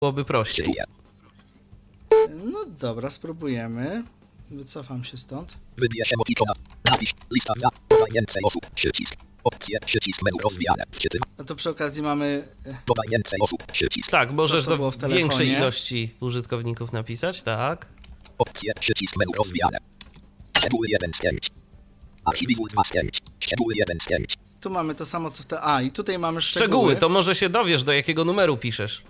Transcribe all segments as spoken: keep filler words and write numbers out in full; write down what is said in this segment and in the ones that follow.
byłoby prościej. No dobra, spróbujemy. Wycofam się stąd. Wybierz emotikona. Napisz lista dla dodaj więcej osób. Przycisk. Opcje. Przycisk menu rozwijane. Wczytyw. A to przy okazji mamy... Dodaj więcej osób. Przycisk. Tak, możesz To, co było do w telefonie. większej ilości użytkowników napisać, tak. Opcje. Przycisk menu rozwijane. Szczegóły jeden z pięć. Archiwizuj dwa z pięć. Szczegóły jeden z pięć. Tu mamy to samo co w te... A, i tutaj mamy szczegóły. Szczegóły, to może się dowiesz, do jakiego numeru piszesz.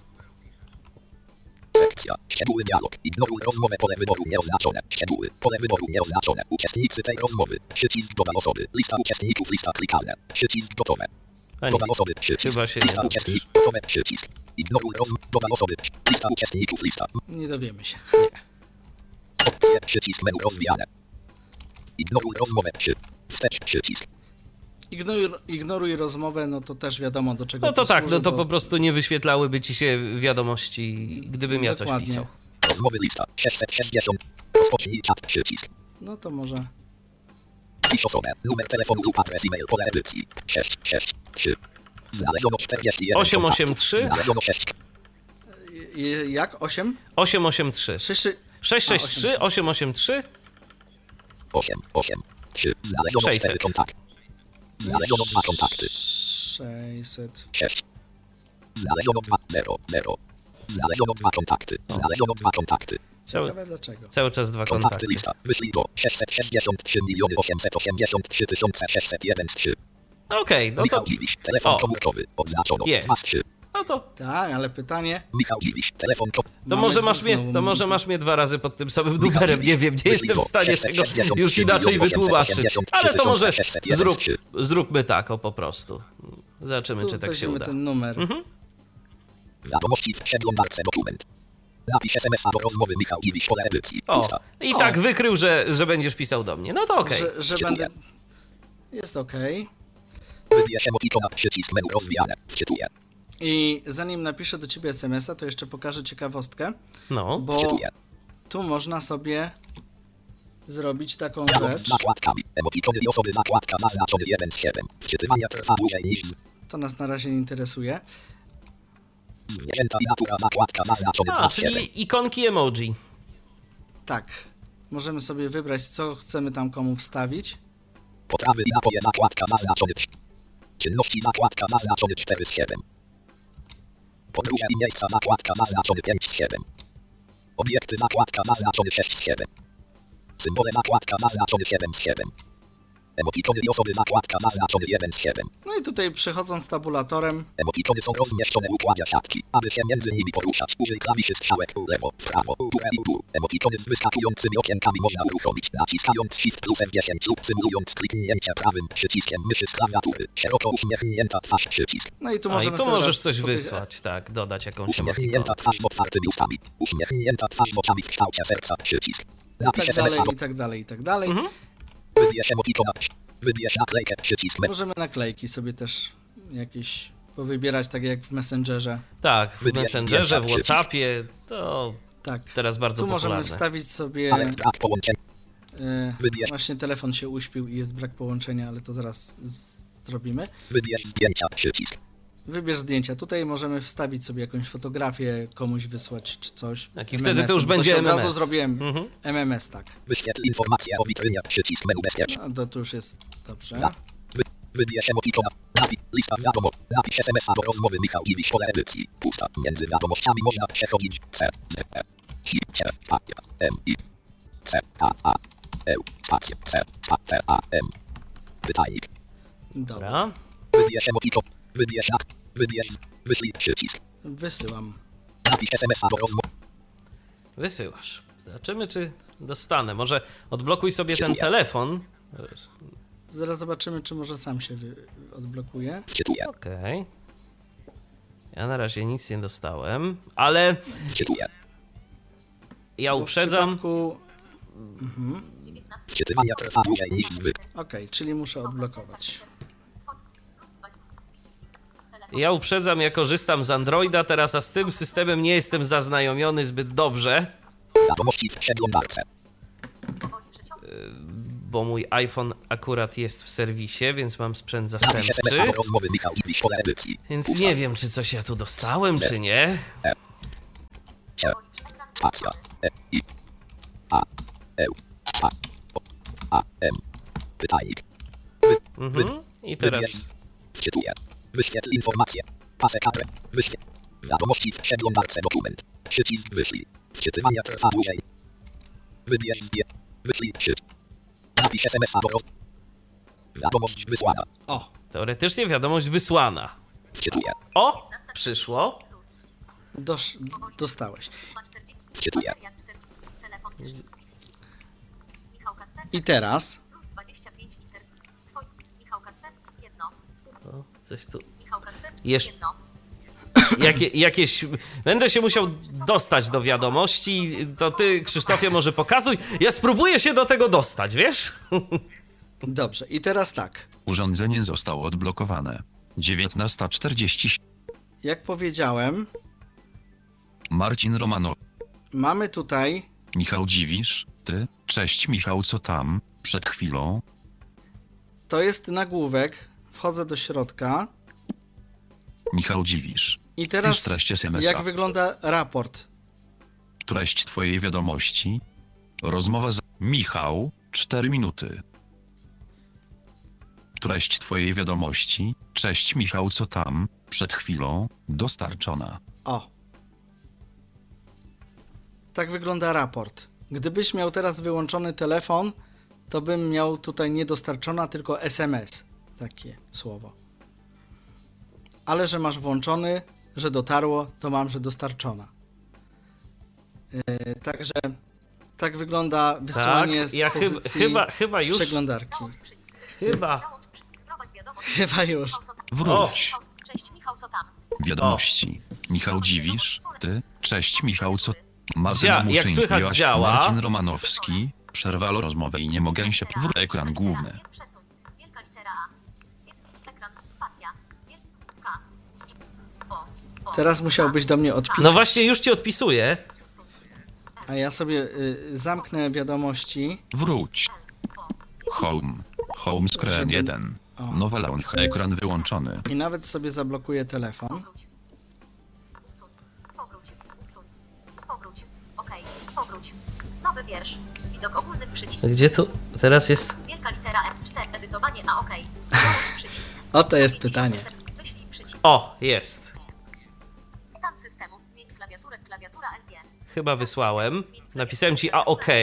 Sekcja. Szczegóły dialog. Ignoruj rozmowę. Pole wyboru nieoznaczone. Szczegóły. Pole wyboru nieoznaczone. Uczestnicy tej rozmowy. Przycisk dodaj osoby. Lista uczestników. Lista klikalne. Przycisk gotowe. A nie, Dodaj osoby. Przycisk. chyba się nie Lista dowiesz. uczestników. Gotowe. Przycisk. Ignoruj rozmowę. Dodaj osoby. Lista uczestników. Lista. Nie dowiemy się. Opcje. Przycisk menu rozwijane. Ignoruj rozmowę. Przy. Wstecz. Przycisk. Ignoruj, ignoruj rozmowę, no to też wiadomo do czego No to to tak, służy, no to bo... po prostu nie wyświetlałyby ci się wiadomości, gdybym ja coś Dokładnie. pisał. Rozmowy lista. sześćset sześćdziesiąt. Rozpocznij czat. Przycisk. No to może... Pisz osobę. Numer telefonu lub adres e-mail. Pole edycji. sześć sześć trzy. Znaleziono czterdzieści jeden osiem osiem kontaktów. trzy? Znaleziono sześć. I- Jak? osiem? osiem osiem trzy. sześć, sześć... sześć sześć trzy, osiem osiem trzy, osiem osiem trzy. Znaleziono cztery sześćset. kontakty. Znaleziono dwa kontakty. sześćset. sześć. Znaleziono dwa zero zero. Znaleziono dwa kontakty. Znaleziono dwa kontakty. Cały, Ciekawe dlaczego. cały czas dwa Kontakty kontakty. lista. Wyślij do sześćset sześćdziesiąt trzy miliony osiemset osiemdziesiąt trzy tysiące sześćset jeden z trzy. Okej, no Michał to... Dziwisz. Telefon O. komórkowy. Odznaczono. Jest. dwa z trzy. No to, Tak, ale pytanie... Michał Dziwisz. Telefon komórkowy. to Mamy może dwóch masz mnie, znowu. to może masz mnie dwa razy pod tym samym Michał numerem, nie Dziwisz. wiem, nie jestem w stanie sześćset tego sześćdziesiąt już trzy inaczej miliony wytłumaczyć. osiemset Ale to może osiemdziesiąt trzy tysiące zrób, sześćset jeden. zróbmy tak, o po prostu. Zobaczymy, Tu czy tak się weźmiemy uda. ten numer. Wiadomości w przeglądarce dokument. Napisz es em es a do rozmowy Michał Dziwisz. Pole edycji. O, Lista. i O. tak wykrył, że, że będziesz pisał do mnie. No to okej. Że, że Wczytuję. będę... Jest okej. Wybierz emotikona. Przycisk menu rozwijane. Wczytuję. I zanim napiszę do ciebie es em es a, to jeszcze pokażę ciekawostkę, No, bo Wczytuję. tu można sobie zrobić taką Dialog z rzecz. zakładkami. Emotikony i osoby. Zakładka zaznaczony jeden z siedem. Wczytywanie trwa dłużej niż z- To nas na razie nie interesuje. zwierzęta i natura. Zakładka zaznaczony a, dwa z siedem. czyli ikonki emoji. Tak. Możemy sobie wybrać, co chcemy tam komu wstawić. Potrawy i napoje. Zakładka zaznaczony trzy. Czynności. Zakładka zaznaczony cztery z siedem. Podróże i miejsca. Zakładka zaznaczony pięć z siedem. Obiekty. Zakładka zaznaczony sześć z siedem. Symbole. Zakładka zaznaczony siedem z siedem. Emotikony i osoby. Zakładka zaznaczony jeden z siedem. No i tutaj przechodząc tabulatorem, Emotikony są rozmieszczone w układzie siatki. Aby się między nimi poruszać, użyj klawiszy strzałek w lewo, w prawo, w górę i w dół. Emotikony z wyskakującymi okienkami można uruchomić, naciskając Shift plus F dziesięć lub symulując kliknięcie prawym przyciskiem myszy z klawiatury. Szeroko uśmiechnięta twarz przycisk. no i tu A i możemy tu sobie możesz raz coś po tych- wysłać, tak, dodać jakąś emotikonę. Uśmiechnięta twarz z otwartymi ustami. Uśmiechnięta twarz z oczami w kształcie serca przycisk. I Napisz tak es em es dalej, a. i tak dalej, i tak dalej. Wybierz emotikona. Wybierz naklejkę przycisk. Możemy naklejki sobie też jakieś powybierać, tak jak w Messengerze. Tak, w Wybierz Messengerze, w zdjęcia, przycisk. Whatsappie, to Tak. teraz bardzo Tu możemy popularne. wstawić sobie... Ale brak połączenia. E, Wybierz. właśnie telefon się uśpił i jest brak połączenia, ale to zaraz z- zrobimy. Wybierz zdjęcia przycisk. Wybierz zdjęcia. Tutaj możemy wstawić sobie jakąś fotografię, komuś wysłać czy coś. Tak, i wtedy to już M M S-em. będzie się od M M S. razu zrobiłem Mhm. M M S, tak. Wyświetl informację o witrynie przycisk menu bezpieczne. No, to tu już jest dobrze. Wy, wybierz emotikona. Napi, lista wiadomo. Napisz es em es a do rozmowy Michał Dziwisz. Pole edycji. Pusta. Między wiadomościami można przechodzić. C, Z, E, I, C, A, M, I, C, A, A, E, spacja, C, A, C, A, M. Pytajnik. Dobra. Dobra. Wybierz emotikon. Wybierz nak. Wybierz. Wyślij przycisk. Wysyłam. Napisz es em es a do rozmowy. Wysyłasz. Zobaczymy, czy dostanę. Może odblokuj sobie ten Wczytuję. telefon. Zaraz zobaczymy, czy może sam się wy- odblokuje. Wczytuję. Okej. Ja na razie nic nie dostałem, ale Wczytuję. ja Bo w uprzedzam. przypadku... Wczytywanie trwa dłużej niż zwykle. Okej, czyli muszę odblokować. Ja uprzedzam, ja korzystam z Androida teraz, a z tym systemem nie jestem zaznajomiony zbyt dobrze, Wiadomości w przeglądarce. bo mój iPhone akurat jest w serwisie, więc mam sprzęt Napisz es em es a zastępczy. do rozmowy Michał Dziwisz. Pole edycji. Więc Pusta. nie wiem, czy coś ja tu dostałem, czy nie. E. Spacja. E. I. A. E. A. O. A. M. Pytajnik. Mhm. I teraz... Wczytuję. Wyświetl informację. Pasek A. Wyświetl. Wiadomości w przeglądarce dokument. Przycisk wyślij. Wczytywanie trwa dłużej. Wybierz zdję. Wyślij szyb. Napisz es em es a do roz... Wiadomość wysłana. O, Teoretycznie wiadomość wysłana. Wczytuję. O! Przyszło. dosz, dostałeś. Wczytuję. I teraz O, coś tu... Jeszcze... Jakie, jakieś... Będę się musiał dostać do wiadomości, to ty, Krzysztofie, może pokazuj. Ja spróbuję się do tego dostać, wiesz? dobrze. I teraz tak. Urządzenie zostało odblokowane. dziewiętnasta czterdzieści. Jak powiedziałem, Marcin Romanow. mamy tutaj Michał Dziwisz. Ty. Cześć Michał, co tam? Przed chwilą. to jest nagłówek. Wchodzę do środka. Michał Dziwisz. I teraz Pisz treść es em es a. jak wygląda raport. Treść twojej wiadomości. Rozmowa z... Michał. cztery minuty. Treść twojej wiadomości. Cześć Michał, co tam? Przed chwilą. Dostarczona. O. Tak wygląda raport. Gdybyś miał teraz wyłączony telefon, to bym miał tutaj nie dostarczona, tylko es em es. Takie słowo. Ale że masz włączony, że dotarło, to mam, że dostarczona. Yy, także tak wygląda Tak, wysłanie z ja chyba, pozycji chyba, chyba już... przeglądarki. Chyba... Chyba już. Wróć. Cześć Michał, co tam? Wiadomości. Michał Dziwisz. Ty. Cześć Michał, co... Dzia- Martyna jak Muszyński, słychać, Joaś- działa. Marcin Romanowski. Przerwalo rozmowę i nie mogę się... W ekran główny. Przesuń. Wielka litera A. Ekran, spacja. Wielka. I O. O. Teraz musiałbyś do mnie odpisać. No właśnie, już ci odpisuję. A ja sobie y, zamknę wiadomości. Wróć. Home. Home screen Żeby- jeden. O. Nowa launch. Ekran wyłączony. I nawet sobie zablokuję telefon. Powróć. Usuń. Powróć. Usuń. Powróć. Okej. Powróć. Nowy wiersz. Widok ogólny przycisk. Gdzie tu teraz jest? Wielka litera F cztery. Edytowanie A. Okej. Dołącz przycisk. O, to jest pytanie. Wyślij przycisk. O, jest. Stan systemu. Zmień klawiaturę. Klawiatura L G. Chyba wysłałem. Napisałem ci a ok.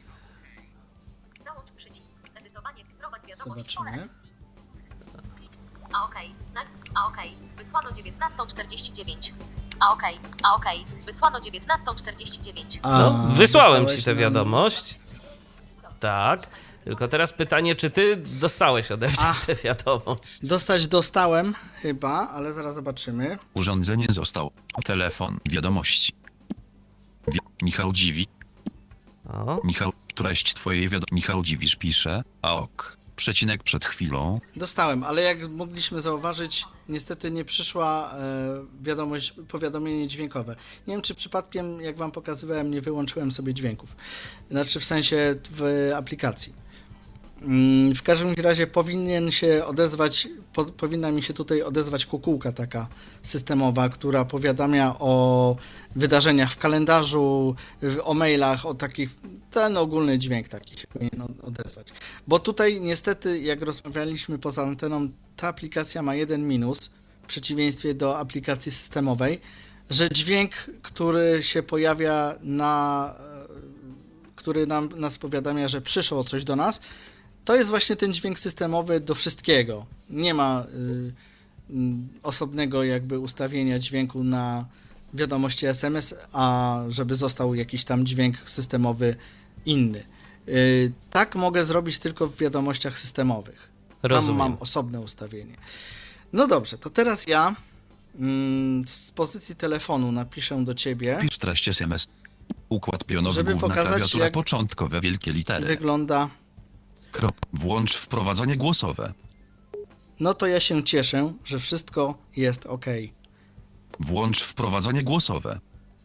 Załącz przycisk. Edytowanie. Wprowadź wiadomość. Zobaczymy. Pole edycji. Klik. A okej. Na- A okej. Wysłano dziewiętnasta czterdzieści dziewięć. A okej. A okej. Wysłano dziewiętnasta czterdzieści dziewięć. A, No, wysłałem wysłałeś ci tę nam- wiadomość. Tak. Tylko teraz pytanie, czy ty dostałeś ode mnie A. tę wiadomość? Dostać dostałem chyba, ale zaraz zobaczymy. Urządzenie zostało. Telefon. Wiadomości. Wi- Michał Dziwi. O. Michał. Treść twojej wiadomości. Michał Dziwisz pisze. A ok. Przecinek przed chwilą. Dostałem, ale jak mogliśmy zauważyć, niestety nie przyszła e, wiadomość, powiadomienie dźwiękowe. Nie wiem, czy przypadkiem, jak wam pokazywałem, nie wyłączyłem sobie dźwięków. Znaczy w sensie w aplikacji. Mm, W każdym razie powinien się odezwać, po, powinna mi się tutaj odezwać kukułka taka systemowa, która powiadamia o wydarzeniach w kalendarzu, w, o mailach, o takich, ten ogólny dźwięk taki się powinien o- odezwać. Bo tutaj niestety, jak rozmawialiśmy poza anteną, ta aplikacja ma jeden minus, w przeciwieństwie do aplikacji systemowej, że dźwięk, który się pojawia na, e, który nam, nas powiadamia, że przyszło coś do nas, to jest właśnie ten dźwięk systemowy do wszystkiego. Nie ma y, y, osobnego jakby ustawienia dźwięku na wiadomości es em es, a żeby został jakiś tam dźwięk systemowy inny. Y, tak mogę zrobić tylko w wiadomościach systemowych. Rozumiem. Tam mam osobne ustawienie. No dobrze, to teraz ja mm, z pozycji telefonu napiszę do ciebie. Pisz treść es em es. Układ pionowy. Żeby Główna pokazać, klawiatura. jak- Początkowe wielkie litery. Wygląda. Krop. Włącz wprowadzenie głosowe. No to ja się cieszę, że wszystko jest ok. Włącz wprowadzenie głosowe.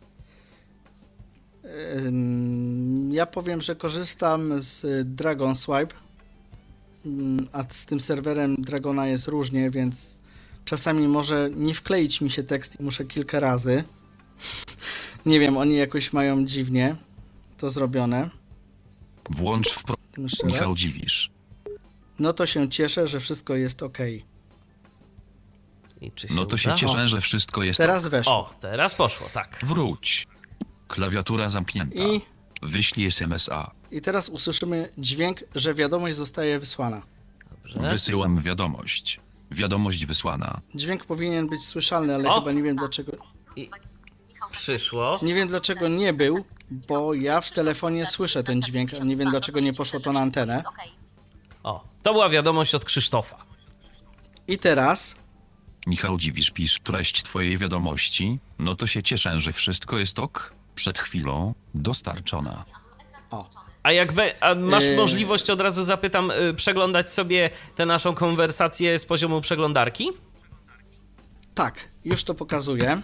Ym, Ja powiem, że korzystam z Dragon Swipe, Ym, a z tym serwerem Dragona jest różnie, więc czasami może nie wkleić mi się tekst i muszę kilka razy Nie wiem, oni jakoś mają dziwnie to zrobione. Włącz w pro... Jeszcze Michał raz. Dziwisz. No to się cieszę, że wszystko jest ok. I czy się No to się uda? cieszę, O. że wszystko jest... Teraz weszło. O, teraz poszło, tak. Wróć. Klawiatura zamknięta. I, Wyślij S M S A. I teraz usłyszymy dźwięk, że wiadomość zostaje wysłana. Dobrze. Wysyłam wiadomość. Wiadomość wysłana. Dźwięk powinien być słyszalny, ale O! chyba nie wiem dlaczego. I przyszło. Nie wiem dlaczego nie był, bo ja w telefonie słyszę ten dźwięk, a nie wiem dlaczego nie poszło to na antenę. Okej. O, to była wiadomość od Krzysztofa. I teraz Michał Dziwisz, pisz treść twojej wiadomości. No to się cieszę, że wszystko jest ok. Przed chwilą dostarczona. o, A jakby, a masz Yy. możliwość, od razu zapytam, y, przeglądać sobie tę naszą konwersację z poziomu przeglądarki? tak, już to pokazuję.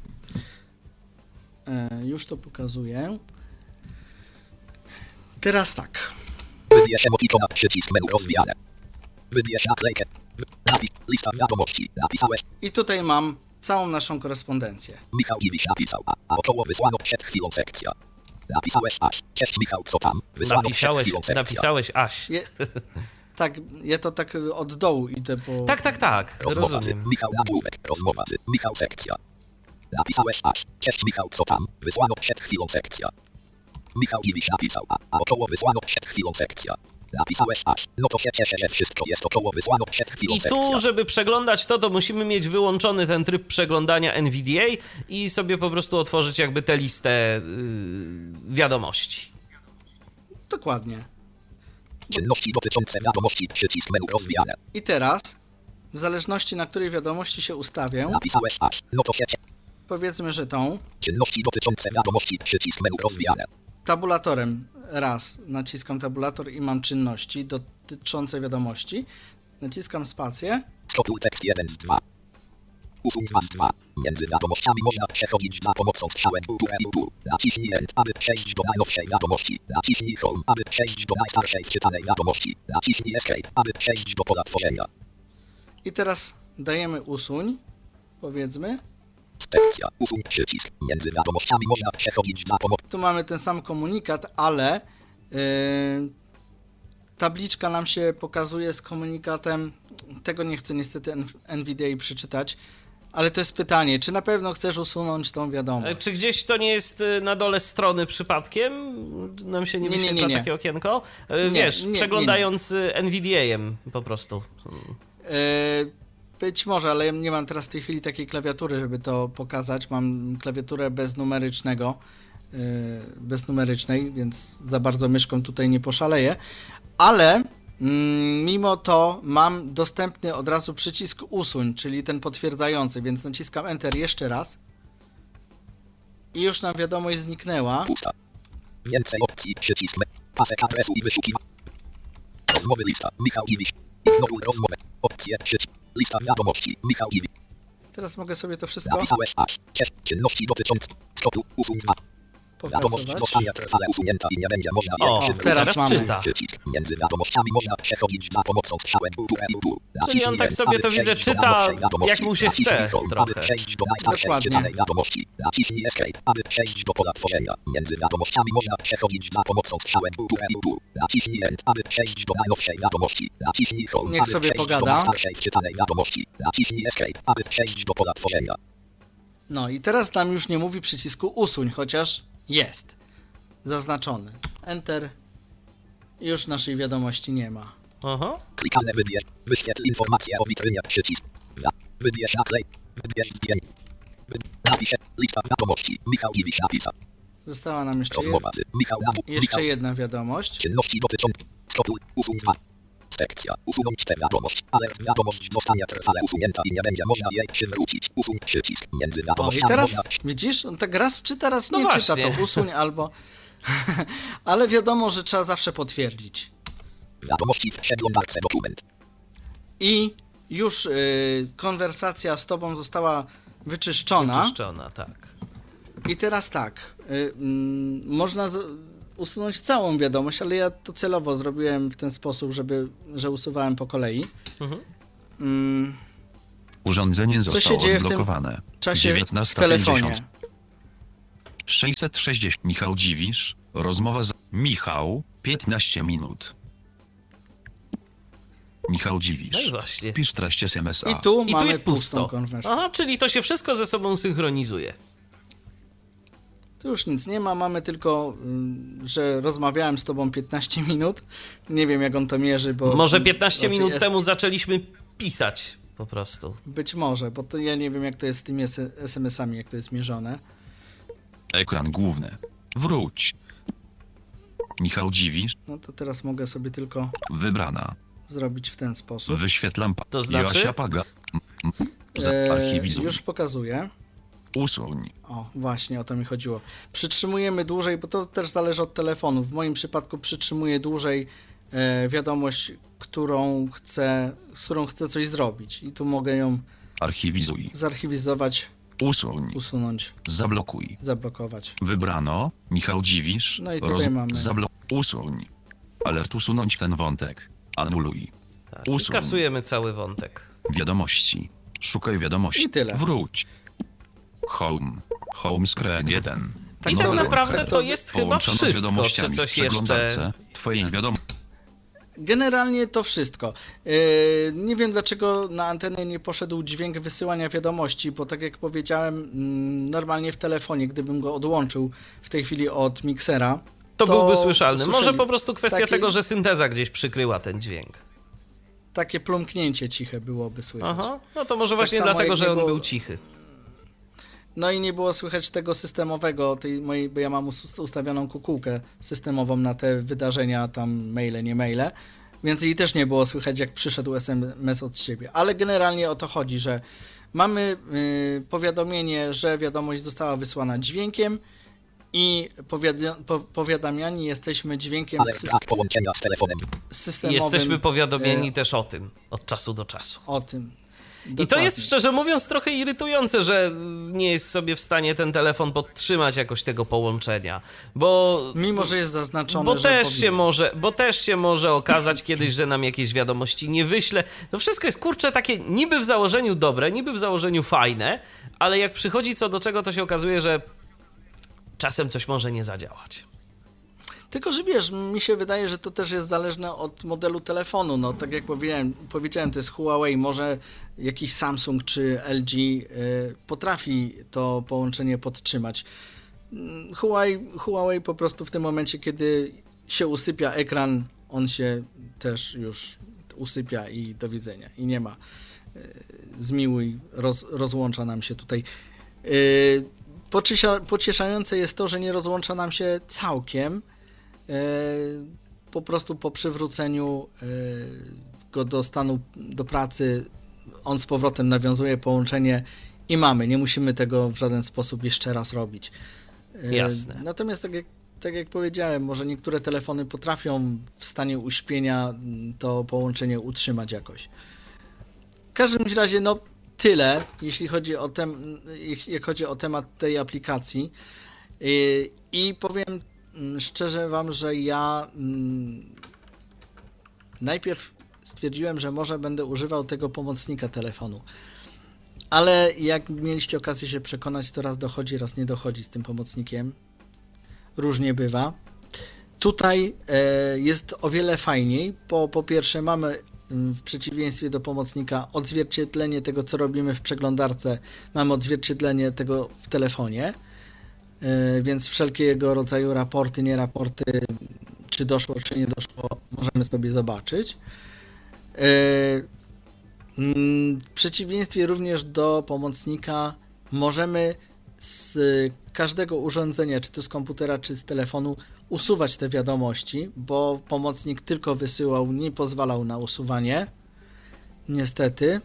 E, już to pokazuję. Teraz tak. Wybierz emotikona, przycisk menu rozwijane. Wybierz naklejkę. W- Napis, lista wiadomości. Napisałeś. I tutaj mam całą naszą korespondencję. Michał Dziwisz napisał, a, a około wysłano przed chwilą sekcja. Napisałeś aż. Cześć Michał, co tam? Wysłano przed Napisałeś, chwilą sekcja. napisałeś Aś. Je, tak, ja to tak od dołu idę, bo... Tak, tak, tak, Rozmowa z rozumiem. Michał nagłówek. Rozmowa z Michał sekcja. Napisałeś aż. Cześć Michał, co tam? Wysłano przed chwilą sekcja. Michał Dziwisz napisał, a, a około wysłano przed chwilą sekcja. Napisałeś aż. No to się cieszę, że wszystko jest około wysłano przed chwilą I sekcja. tu, żeby przeglądać to, to musimy mieć wyłączony ten tryb przeglądania N V D A i sobie po prostu otworzyć jakby tę listę yy, wiadomości. Dokładnie. Czynności dotyczące wiadomości. Przycisk menu rozwijane. I teraz, w zależności na której wiadomości się ustawię, Napisałeś aż. No to się cie... powiedzmy, że tą, Czynności dotyczące wiadomości. Przycisk menu rozwijane. tabulatorem raz naciskam tabulator i mam czynności dotyczące wiadomości, naciskam spację, Stopuj tekst jeden z dwa. Usuń dwa z dwa. Między wiadomościami można przechodzić za pomocą strzałek w górę i w dół. Naciśnij End, aby przejść do najnowszej wiadomości. Naciśnij Home, aby przejść do najstarszej wczytanej wiadomości. Naciśnij Escape, aby przejść do pola tworzenia. i teraz dajemy usuń, powiedzmy, Sekcja. Usuń przycisk. Między wiadomościami można przechodzić za pomocą... tu mamy ten sam komunikat, ale yy, tabliczka nam się pokazuje z komunikatem, tego nie chcę niestety N V D A przeczytać, ale to jest pytanie, czy na pewno chcesz usunąć tą E, wiadomość? Czy gdzieś to nie jest y, na dole strony przypadkiem? Nam się nie Nie, nie, wyświetla nie, nie. takie okienko? Y, Nie, Wiesz, nie, nie, przeglądając y, N V D A-em po prostu. Yy, być może, ale ja nie mam teraz w tej chwili takiej klawiatury, żeby to pokazać. Mam klawiaturę beznumerycznego, yy, beznumerycznej, więc za bardzo myszką tutaj nie poszaleję, ale mm, mimo to mam dostępny od razu przycisk usuń, czyli ten potwierdzający, więc naciskam Enter jeszcze raz i już nam wiadomość zniknęła. Pusta. Więcej opcji. Przycisk me... Pasek adresu i wyszukiwa... Rozmowy lista. Michał Dziwisz. Ignoruj rozmowę. Opcje. Przycisk. Lista wiadomości. Michał Dziwisz. Teraz mogę sobie to wszystko Napisałeś aż. Cześć. Czynności dotyczące... Stopu. Usuń dwa. Wiadomość pokazywać. zostanie trwale usunięta i nie będzie można jej O, przywrócić. teraz teraz mamy. czyta. Przycisk. Między wiadomościami można przechodzić za pomocą strzałek w górę i w dół. Czyli on tak sobie to widzę czyta, jak mu się chce trochę. Aby przejść do najstarszej Dokładnie. wczytanej wiadomości. Naciśnij Escape, aby przejść do pola tworzenia. Między wiadomościami można przechodzić za pomocą strzałek w górę i w dół. Naciśnij End, aby przejść do najnowszej wiadomości. Naciśnij Home, Niech aby sobie przejść do pogada. najstarszej wczytanej wiadomości. Naciśnij Escape, aby przejść do pola tworzenia. No i teraz nam już nie mówi przycisku usuń, chociaż jest zaznaczony. Enter. I już naszej wiadomości nie ma. Aha. Klikane wybierz. Wyświetl informację o witrynie. Przycisk. Za. Wybierz naklej. Wybierz zdjęcie. Wy... Napisz. Lista wiadomości. Michał Dziwisz napisał. Została nam jeszcze, jed... Rozmowa z Michał Namu. jeszcze Michał. jedna wiadomość. Czynności dotyczące. Stopuj. Usuń dwa. Sekcja. Usunąć tę wiadomość. Ale wiadomość zostanie trwale usunięta i nie będzie można jej przywrócić. Usuń przycisk. Między O, i wiadomościami teraz można... widzisz, on tak raz czyta, raz No nie czyta, właśnie. to usuń albo... Ale wiadomo, że trzeba zawsze potwierdzić. Wiadomości w przeglądarce dokument. I już y, konwersacja z tobą została wyczyszczona. Czyszczona, tak. I teraz tak, y, mm, można z, usunąć całą wiadomość, ale ja to celowo zrobiłem w ten sposób, żeby, że usuwałem po kolei. Mhm. Mm, Urządzenie się zostało dzieje w tym odblokowane. czasie w dziewiętnasta telefonie? pięćdziesiąt. sześćset sześćdziesiąt. Michał Dziwisz, rozmowa z... Michał, piętnaście minut. Michał Dziwisz. No i właśnie. Pisz treść es em es a. I tu I mamy tu jest pustą pusto. konwersję. Aha, czyli to się wszystko ze sobą synchronizuje. Tu już nic nie ma, mamy tylko, ym, że rozmawiałem z tobą piętnaście minut. Nie wiem, jak on to mierzy, bo... Może piętnaście raczej minut jest- temu zaczęliśmy pisać po prostu. Być może, bo to ja nie wiem, jak to jest z tymi es- es em esami, jak to jest mierzone. Ekran główny. Wróć. Michał Dziwisz, No to teraz mogę sobie tylko wybrana. zrobić w ten sposób. Wyświetlam pa... To znaczy? Joasia Paga. M- m- Eee, Zaarchiwizuj. już pokazuję. Usuń. O, właśnie o to mi chodziło. Przytrzymujemy dłużej, bo to też zależy od telefonu. W moim przypadku przytrzymuję dłużej e, wiadomość, którą chcę, z którą chcę coś zrobić. I tu mogę ją Archiwizuj. zarchiwizować, Usuń. usunąć, Zablokuj. zablokować. Wybrano. Michał Dziwisz. No i tutaj mamy. Zablo... Usuń. Alert usunąć ten wątek. Anuluj. Tak, i Usuń. kasujemy cały wątek. Wiadomości. Szukaj wiadomości. I tyle. Wróć. Home. Home screen jeden. Tak I to tak wy- naprawdę tak to to wy- jest chyba Połączono z wszystko, czy wiadomościami w coś jeszcze... przeglądarce. Twoje wiadomości. Generalnie to wszystko. Yy, nie wiem, dlaczego na antenę nie poszedł dźwięk wysyłania wiadomości, bo tak jak powiedziałem, mm, normalnie w telefonie, gdybym go odłączył w tej chwili od miksera, To, byłby słyszalny. Może usłyszeli po prostu kwestia taki- tego, że synteza gdzieś przykryła ten dźwięk. takie plumknięcie ciche byłoby słychać. Aha, no to może właśnie samo dlatego, jak że nie on było- był cichy. No i nie było słychać tego systemowego, tej mojej, bo ja mam us- ustawioną kukułkę systemową na te wydarzenia, tam maile, nie maile, więc jej też nie było słychać, jak przyszedł es em es od siebie. Ale generalnie o to chodzi, że mamy y, powiadomienie, że wiadomość została wysłana dźwiękiem i powiada- po, powiadamiani jesteśmy dźwiękiem Alert sys- brak połączenia z telefonem. I systemowym. jesteśmy powiadomieni e, też o tym, od czasu do czasu. o tym. I to Dokładnie. jest, szczerze mówiąc, trochę irytujące, że nie jest sobie w stanie ten telefon podtrzymać jakoś tego połączenia, bo... Mimo, że jest zaznaczone, Bo że też, powinien. się może, bo też się może okazać kiedyś, że nam jakieś wiadomości nie wyśle. To wszystko jest, kurczę, takie niby w założeniu dobre, niby w założeniu fajne, ale jak przychodzi co do czego, to się okazuje, że czasem coś może nie zadziałać. Tylko, że wiesz, mi się wydaje, że to też jest zależne od modelu telefonu. No, tak jak powiedziałem, powiedziałem, to jest Huawei, może jakiś Samsung czy el gie y, potrafi to połączenie podtrzymać. Mm, Huawei, Huawei po prostu w tym momencie, kiedy się usypia ekran, on się też już usypia i do widzenia. I nie ma y, zmiłuj, roz, rozłącza nam się tutaj. Y, pociesza, pocieszające jest to, że nie rozłącza nam się całkiem, po prostu po przywróceniu go do stanu, do pracy, on z powrotem nawiązuje połączenie i mamy, nie musimy tego w żaden sposób jeszcze raz robić. Jasne. Natomiast tak jak, tak jak powiedziałem, może niektóre telefony potrafią w stanie uśpienia to połączenie utrzymać jakoś. W każdym razie, no tyle, jeśli chodzi o, tem, jak chodzi o temat tej aplikacji. I powiem szczerze wam, że ja mm, najpierw stwierdziłem, że może będę używał tego pomocnika telefonu, ale jak mieliście okazję się przekonać, to raz dochodzi, raz nie dochodzi z tym pomocnikiem. Różnie bywa. Tutaj e, jest o wiele fajniej, bo po pierwsze mamy w przeciwieństwie do pomocnika odzwierciedlenie tego, co robimy w przeglądarce, mamy odzwierciedlenie tego w telefonie. Więc wszelkiego rodzaju raporty, nie raporty, czy doszło, czy nie doszło, możemy sobie zobaczyć. W przeciwieństwie również do pomocnika możemy z każdego urządzenia, czy to z komputera, czy z telefonu, usuwać te wiadomości, bo pomocnik tylko wysyłał, nie pozwalał na usuwanie, niestety.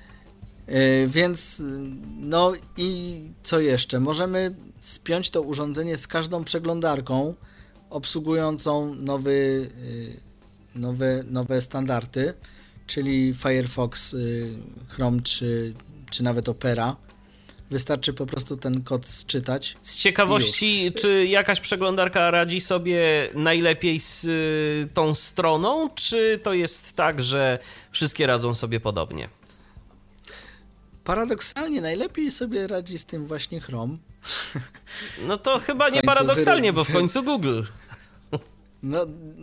Więc no i co jeszcze? Możemy spiąć to urządzenie z każdą przeglądarką obsługującą nowy, nowe, nowe standardy, czyli Firefox, Chrome czy, czy nawet Opera. Wystarczy po prostu ten kod sczytać. Z ciekawości, czy jakaś przeglądarka radzi sobie najlepiej z y, tą stroną, czy to jest tak, że wszystkie radzą sobie podobnie? Paradoksalnie najlepiej sobie radzi z tym właśnie Chrome. No to chyba nie końcu paradoksalnie, wyro- bo w końcu Google. No,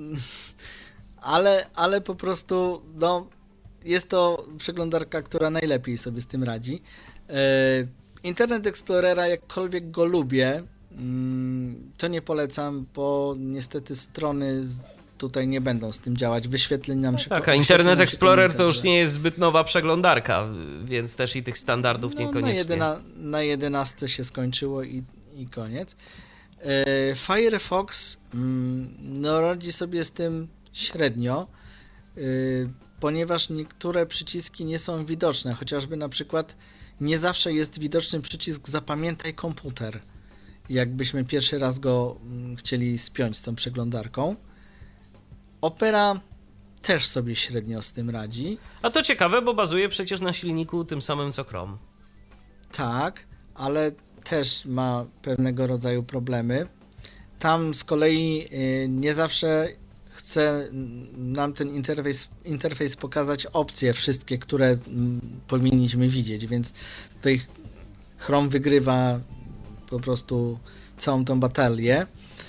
ale, ale po prostu, no, jest to przeglądarka, która najlepiej sobie z tym radzi. E, Internet Explorera, jakkolwiek go lubię, mm, to nie polecam, bo niestety strony z- tutaj nie będą z tym działać. Wyświetleń nam się Tak, a wyświetleń Internet nam się Explorer to komentarze. już nie jest zbyt nowa przeglądarka, więc też i tych standardów No, na, niekoniecznie. jedyna, na jedenastce się skończyło i, i koniec. E, Firefox mm, no, radzi sobie z tym średnio, e, ponieważ niektóre przyciski nie są widoczne, chociażby na przykład nie zawsze jest widoczny przycisk zapamiętaj komputer, jakbyśmy pierwszy raz go mm, chcieli spiąć z tą przeglądarką. Opera też sobie średnio z tym radzi. A to ciekawe, bo bazuje przecież na silniku tym samym co Chrome. Tak, ale też ma pewnego rodzaju problemy. Tam z kolei y, nie zawsze chce nam ten interfejs, interfejs pokazać opcje wszystkie, które mm, powinniśmy widzieć, więc tutaj Chrome wygrywa po prostu całą tą batalię.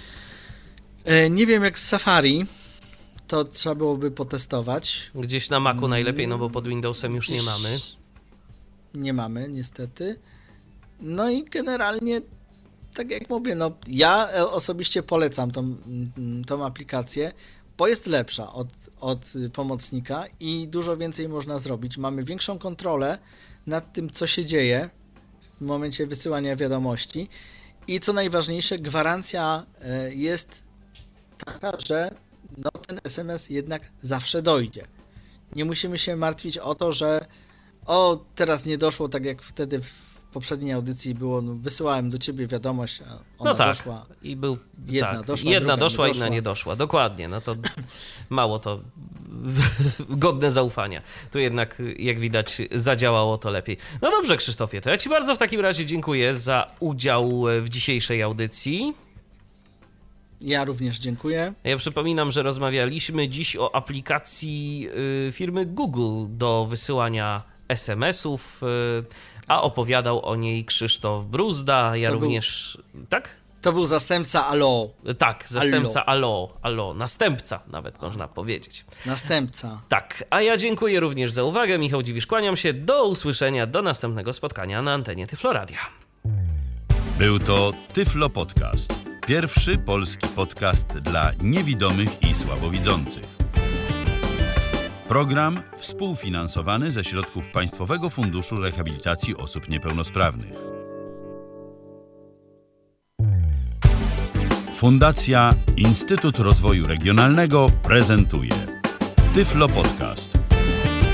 Y, nie wiem jak z Safari, to trzeba byłoby potestować. Gdzieś na Macu najlepiej, no bo pod Windowsem już nie Gdzieś mamy. Nie mamy, niestety. No i generalnie, tak jak mówię, no ja osobiście polecam tą, mm, tą aplikację, bo jest lepsza od, od pomocnika i dużo więcej można zrobić. Mamy większą kontrolę nad tym, co się dzieje w momencie wysyłania wiadomości i co najważniejsze, gwarancja e, jest taka, że no, ten es em es jednak zawsze dojdzie. Nie musimy się martwić o to, że o, teraz nie doszło, tak jak wtedy w poprzedniej audycji było, no, wysyłałem do ciebie wiadomość, a ona No tak, doszła. i był Jedna tak, doszła, jedna druga nie doszła, inna doszła. nie doszła. Dokładnie, no to mało to godne zaufania. Tu jednak, jak widać, zadziałało to lepiej. No dobrze, Krzysztofie, to ja ci bardzo w takim razie dziękuję za udział w dzisiejszej audycji. Ja również dziękuję. Ja przypominam, że rozmawialiśmy dziś o aplikacji y, firmy Google do wysyłania es em esów, y, a opowiadał o niej Krzysztof Bruzda. Ja To był- również... Tak? To był zastępca Allo, Tak, zastępca Allo, Allo, następca nawet można powiedzieć. następca. Tak, a ja dziękuję również za uwagę. Michał Dziwisz, kłaniam się. Do usłyszenia, do następnego spotkania na antenie Tyfloradia. Był to Tyflo Podcast. Pierwszy polski podcast dla niewidomych i słabowidzących. Program współfinansowany ze środków Państwowego Funduszu Rehabilitacji Osób Niepełnosprawnych. Fundacja Instytut Rozwoju Regionalnego prezentuje Tyflo Podcast.